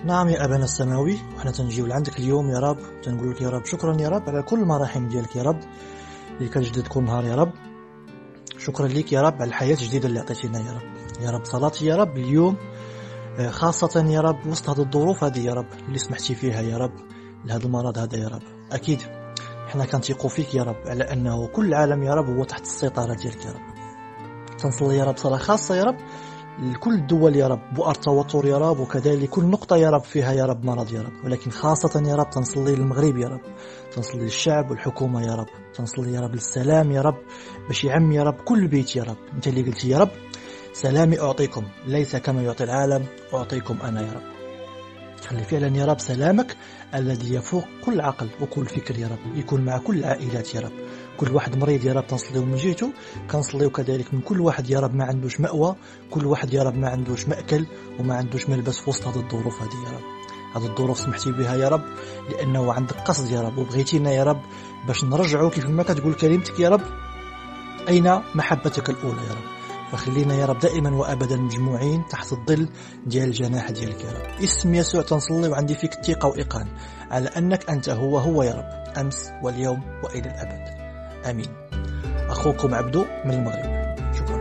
نعم يا أبانا السماوي، وحنا تنجيو لعندك اليوم يا رب، تنقول لك يا رب شكرا يا رب على كل المراحم ديالك يا رب اللي كتجدد كل نهار يا رب. شكرا ليك يا رب على الحياة الجديدة اللي عطيتينا يا رب. يا رب صلاتي يا رب اليوم خاصة يا رب وسط هذه الظروف هذه يا رب اللي سمحتي فيها يا رب لهذا المرض هذا يا رب. أكيد حنا كنثيقوا فيك يا رب على أنه كل العالم يا رب هو تحت السيطرة ديالك يا رب. تنصلي يا رب صلاة خاصة يا رب لكل الدول يا رب بؤر التوتر يا رب، وكذلك كل نقطة يا رب فيها يا رب مرض يا رب، ولكن خاصة يا رب تنصلي للمغرب يا رب، تنصلي للشعب والحكومة يا رب، تنصلي يا رب للسلام يا رب باش يعم يا رب كل بيت يا رب. انت اللي قلتي يا رب سلامي أعطيكم ليس كما يعطي العالم أعطيكم أنا يا رب. خلي فعلا يا رب سلامك الذي يفوق كل عقل وكل فكر يا رب يكون مع كل العائلات يا رب. كل واحد مريض يا رب تنصليو من جهته، كنصليو كذلك من كل واحد يا رب ما عندوش مأوى، كل واحد يا رب ما عندوش مأكل وما عندوش ملبس في وسط هذه الظروف هذه يا رب. هذه الظروف سمحتي بها يا رب لأنه عندك قصد يا رب وبغيتينا يا رب باش نرجعوا كيف ما كتقول كلمتك يا رب أين محبتك الأولى يا رب. فخلينا يا رب دائما وأبدا مجموعين تحت الظل ديال الجناح ديالك يا رب. اسم يسوع تنصلي وعندي فيك الثقة وإيقان على أنك أنت هو يا رب أمس واليوم وإلى الأبد. آمين. أخوكم عبدو من المغرب.